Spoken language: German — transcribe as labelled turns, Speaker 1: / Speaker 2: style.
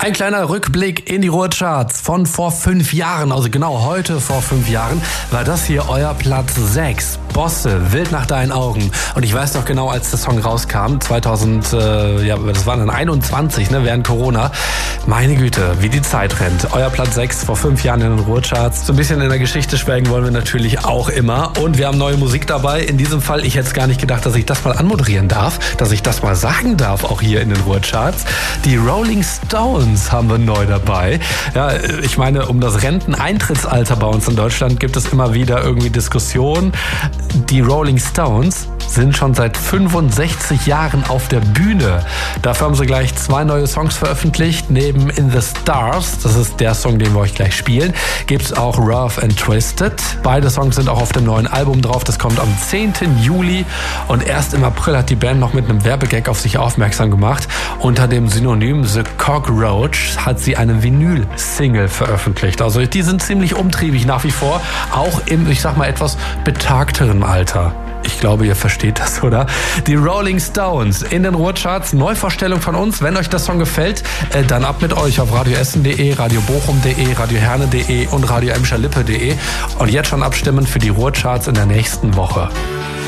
Speaker 1: Ein kleiner Rückblick in die Ruhrcharts von vor 5 Jahren, also genau heute vor 5 Jahren, war das hier euer Platz 6. Bosse, Wild nach deinen Augen. Und ich weiß noch genau, als der Song rauskam, das war dann 21, während Corona. Meine Güte, wie die Zeit rennt. Euer Platz 6 vor 5 Jahren in den Ruhrcharts. So ein bisschen in der Geschichte schwelgen wollen wir natürlich auch immer. Und wir haben neue Musik dabei. In diesem Fall, ich hätte es gar nicht gedacht, dass ich das mal anmoderieren darf, dass ich das mal sagen darf, auch hier in den Ruhrcharts. Die Rolling Stones haben wir neu dabei. Ja, ich meine, um das Renteneintrittsalter bei uns in Deutschland gibt es immer wieder irgendwie Diskussionen. Die Rolling Stones sind schon seit 65 Jahren auf der Bühne. Dafür haben sie gleich 2 neue Songs veröffentlicht. Neben In the Stars, das ist der Song, den wir euch gleich spielen, gibt es auch Rough and Twisted. Beide Songs sind auch auf dem neuen Album drauf. Das kommt am 10. Juli. Und erst im April hat die Band noch mit einem Werbegag auf sich aufmerksam gemacht. Unter dem Synonym The Cockroach hat sie eine Vinyl-Single veröffentlicht. Also die sind ziemlich umtriebig nach wie vor, auch im, ich sag mal, etwas betagteren Alter. Ich glaube, ihr versteht das, oder? Die Rolling Stones in den Ruhrcharts. Neuvorstellung von uns. Wenn euch das Song gefällt, dann ab mit euch auf radioessen.de, radiobochum.de, radioherne.de und radioemscherlippe.de. Und jetzt schon abstimmen für die Ruhrcharts in der nächsten Woche.